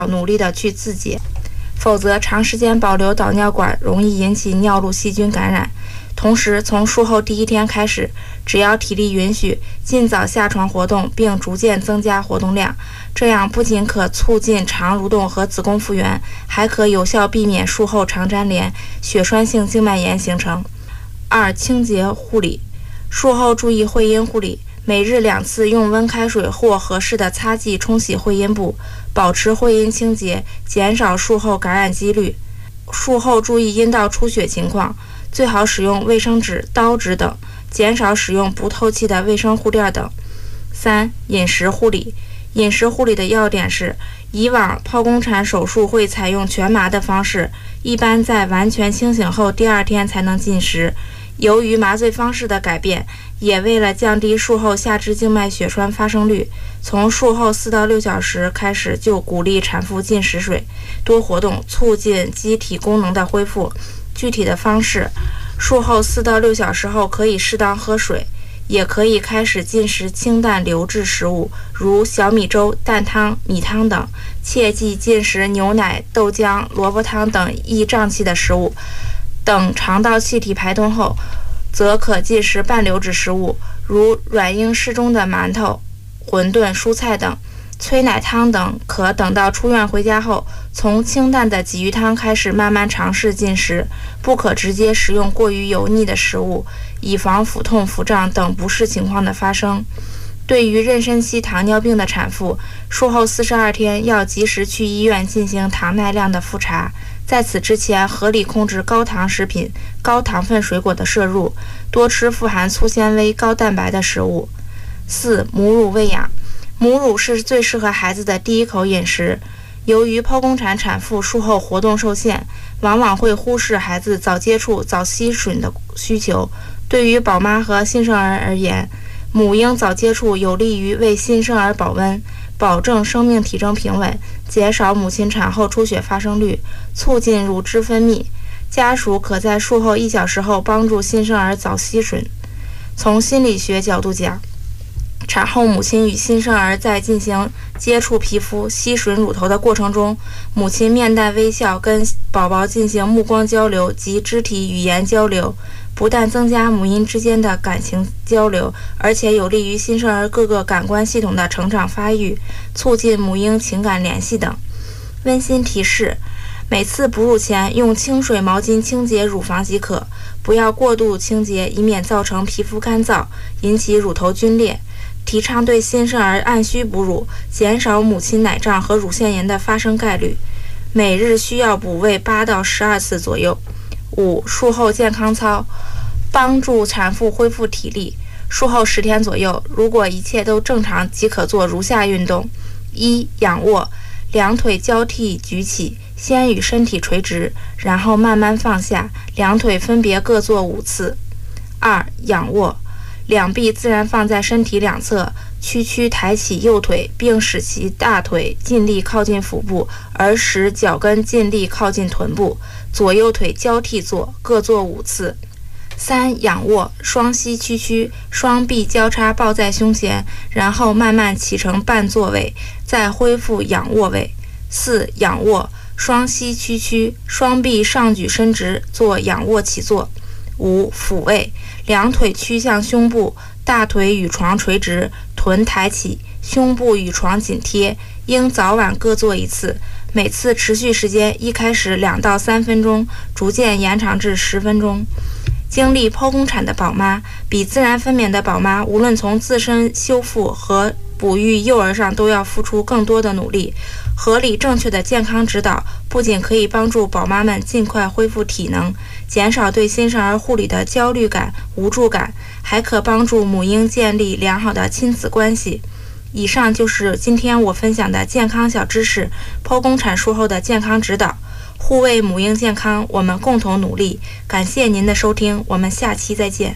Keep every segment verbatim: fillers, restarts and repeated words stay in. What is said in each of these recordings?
努力的去自解，否则长时间保留导尿管容易引起尿路细菌感染。同时，从术后第一天开始，只要体力允许，尽早下床活动，并逐渐增加活动量，这样不仅可促进肠蠕动和子宫复原，还可有效避免术后肠粘连、血栓性静脉炎形成。二、清洁护理。术后注意会阴护理，每日两次用温开水或合适的擦剂冲洗会阴部，保持会阴清洁，减少术后感染几率。术后注意阴道出血情况，最好使用卫生纸、刀纸等，减少使用不透气的卫生护垫等。三、饮食护理。饮食护理的要点是，以往剖宫产手术会采用全麻的方式，一般在完全清醒后第二天才能进食。由于麻醉方式的改变，也为了降低术后下肢静脉血栓发生率，从术后四到六小时开始就鼓励产妇禁食水，多活动，促进机体功能的恢复。具体的方式，术后四到六小时后可以适当喝水，也可以开始进食清淡流质食物，如小米粥、蛋汤、米汤等，切忌进食牛奶、豆浆、萝卜汤等易胀气的食物。等肠道气体排通后，则可进食半流质食物，如软硬适中的馒头、馄饨、蔬菜等。催奶汤等可等到出院回家后，从清淡的鲫鱼汤开始慢慢尝试进食，不可直接食用过于油腻的食物，以防腹痛、腹胀等不适情况的发生。对于妊娠期糖尿病的产妇，术后四十二天要及时去医院进行糖耐量的复查，在此之前合理控制高糖食品、高糖分水果的摄入，多吃富含粗纤维、高蛋白的食物。四、母乳喂养。母乳是最适合孩子的第一口饮食。由于剖宫产产妇术后活动受限，往往会忽视孩子早接触、早吸吮的需求。对于宝妈和新生儿而言，母婴早接触有利于为新生儿保温，保证生命体征平稳，减少母亲产后出血发生率，促进乳汁分泌。家属可在术后一小时后帮助新生儿早吸吮。从心理学角度讲，产后母亲与新生儿在进行接触皮肤、吸吮乳头的过程中，母亲面带微笑跟宝宝进行目光交流及肢体语言交流，不但增加母婴之间的感情交流，而且有利于新生儿各个感官系统的成长发育，促进母婴情感联系等。温馨提示：每次哺乳前用清水毛巾清洁乳房即可，不要过度清洁，以免造成皮肤干燥，引起乳头皲裂。提倡对新生儿按需哺乳，减少母亲奶胀和乳腺炎的发生概率。每日需要哺喂八到十二次左右。五、术后健康操，帮助产妇恢复体力。术后十天左右，如果一切都正常，即可做如下运动：一、仰卧，两腿交替举起，先与身体垂直，然后慢慢放下，两腿分别各做五次。二、仰卧，两臂自然放在身体两侧，屈曲抬起右腿，并使其大腿尽力靠近腹部，而使脚跟尽力靠近臀部。左右腿交替做，各做五次。三、仰卧，双膝屈曲，双臂交叉抱在胸前，然后慢慢起成半坐位，再恢复仰卧位。四、仰卧，双膝屈曲，双臂上举伸直，做仰卧起坐。五、俯位，两腿屈向胸部，大腿与床垂直，臀抬起，胸部与床紧贴，应早晚各做一次。每次持续时间一开始两到三分钟，逐渐延长至十分钟。经历剖宫产的宝妈比自然分娩的宝妈，无论从自身修复和哺育幼儿上都要付出更多的努力。合理正确的健康指导不仅可以帮助宝妈们尽快恢复体能，减少对新生儿护理的焦虑感、无助感，还可帮助母婴建立良好的亲子关系。以上就是今天我分享的健康小知识，剖宫产术后的健康指导，护卫母婴健康，我们共同努力。感谢您的收听，我们下期再见。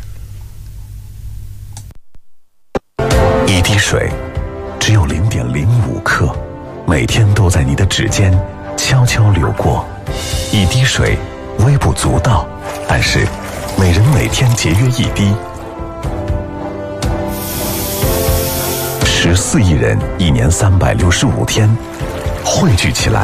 一滴水只有零点零五克，每天都在你的指尖悄悄流过。一滴水微不足道，但是每人每天节约一滴，十四亿人，一年三百六十五天， 汇聚起来，